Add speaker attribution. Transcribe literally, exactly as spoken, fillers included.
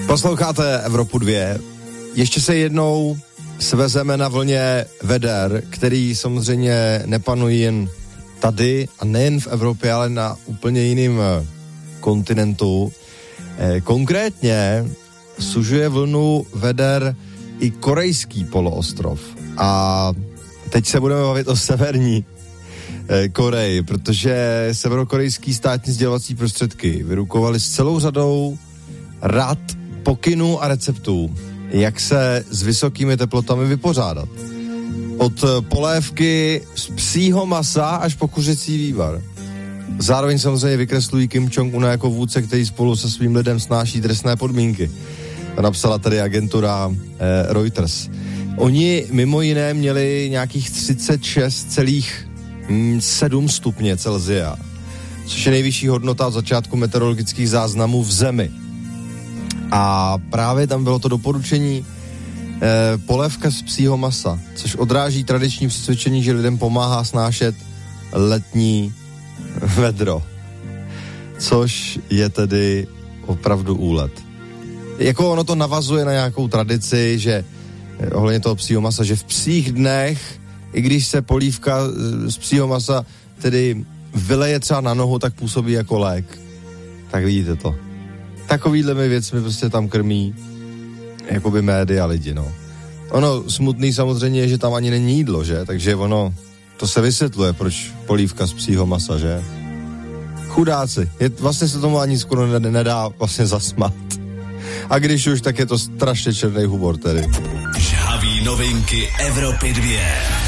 Speaker 1: Posloucháte Evropu dvě. Ještě se jednou svezeme na vlně veder, který samozřejmě nepanují jen tady a nejen v Evropě, ale na úplně jiném kontinentu. Konkrétně sužuje vlnu veder i korejský poloostrov. A teď se budeme bavit o severní Koreji, protože severokorejský státní sdělovací prostředky vyrukovali s celou řadou rad, pokynů a receptů, jak se s vysokými teplotami vypořádat. Od polévky z psího masa až po kuřecí vývar. Zároveň samozřejmě vykreslují Kim Jong-una jako vůdce, který spolu se svým lidem snáší trestné podmínky. To napsala tady agentura eh, Reuters. Oni mimo jiné měli nějakých třicet šest celá sedm stupně Celsia, což je nejvyšší hodnota od začátku meteorologických záznamů v zemi. A právě tam bylo to doporučení eh, polévka z psího masa, což odráží tradiční přesvědčení, že lidem pomáhá snášet letní vedro. Což je tedy opravdu úlet. Jako ono to navazuje na nějakou tradici, že eh, ohledně toho psího masa, že v psích dnech, i když se polívka z psího masa tedy vyleje třeba na nohu, tak působí jako lék. Tak vidíte to. Takovýhle mi věcmi prostě tam krmí jakoby média lidi, no. Ono smutný samozřejmě je, že tam ani není jídlo, že? Takže ono, to se vysvětluje, proč polívka z psího masa, že? Chudáci. Je, vlastně se tomu ani skoro nedá vlastně zasmát. A když už, tak je to strašně černý humor tedy.
Speaker 2: Žhavý novinky Evropy dvě.